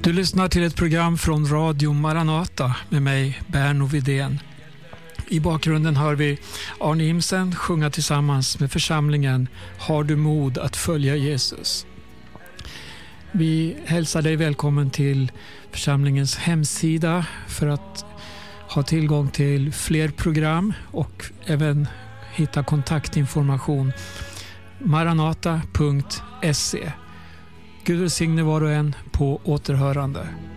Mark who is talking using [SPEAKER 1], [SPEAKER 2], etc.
[SPEAKER 1] Du lyssnar till ett program från Radio Maranata med mig, Berno Widén. I bakgrunden hör vi Arne Imsen sjunga tillsammans med församlingen Har du mod att följa Jesus? Vi hälsar dig välkommen till församlingens hemsida för att ha tillgång till fler program och även hitta kontaktinformation. maranata.se. Gud välsigne var och en på återhörande.